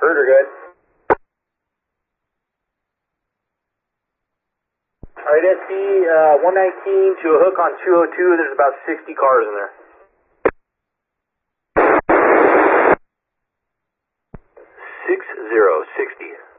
Heard her good. Alright, SC 119 to a hook on 202. There's about 60 cars in there. 60.